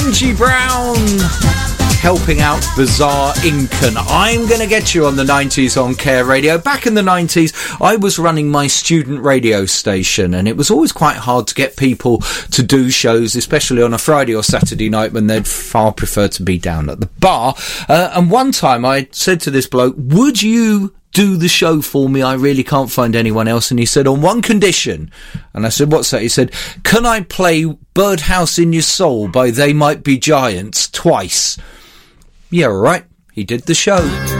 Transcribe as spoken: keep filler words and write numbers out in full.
Angie Brown helping out Bizarre Incan. I'm going to get you on the nineties on Care Radio. Back in the nineties, I was running my student radio station, and it was always quite hard to get people to do shows, especially on a Friday or Saturday night when they'd far prefer to be down at the bar. Uh, and one time I said to this bloke, would you do the show for me? I really can't find anyone else. And he said, on one condition. And I said, what's that? He said, can I play Birdhouse in Your Soul by They Might Be Giants twice? Yeah, all right. He did the show.